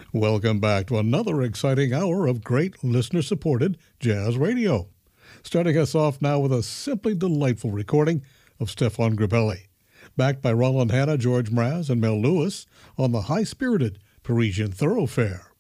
Welcome back to another exciting hour of great listener supported jazz radio. Starting us off now with a simply delightful recording of Stefan Grappelli, backed by Roland Hanna, George Mraz, and Mel Lewis on the high spirited Parisian Thoroughfare.